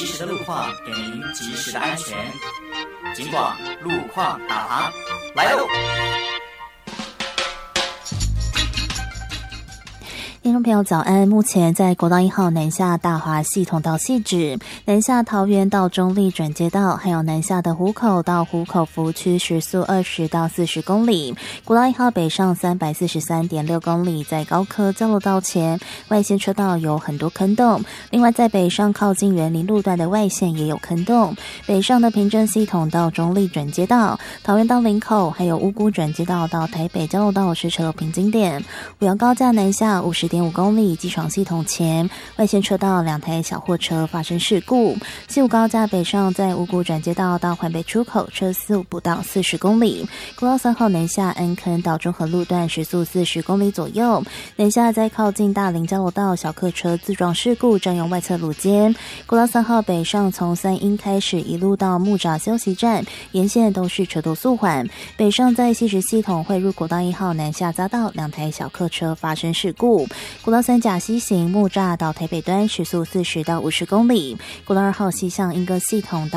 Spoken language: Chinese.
及时的路况，给您及时的安全。警广路况导航来喽！ 听众朋友早安，目前在国道1号南下大华系统到汐止，南下桃园到中立转接道，还有南下的湖口到湖口服务区时速20到40公里。国道1号北上343.6公里，在高科交流道前外线车道有很多坑洞，另外在北上靠近园林路段的外线也有坑洞。北上的平镇系统到中立转接道，桃园到林口，还有乌姑转接道到台北交流道是车流瓶颈点。五羊高架南下50.5公里，机床系统前外线车道2台小货车发生事故。西武高架北上在五股转接道到环北出口车速不到40公里。国道3号南下安坑到中和路段时速40公里左右。南下在靠近大林交流道小客车自撞事故占用外侧路肩。国道3号北上从三鶯开始一路到木栅休息站，沿线都是车多速缓。北上在汐止系统汇入国道1号南下匝道2台小客车发生事故。国道3甲西行木栅到台北端时速40到50公里。国道2号西向莺歌系统到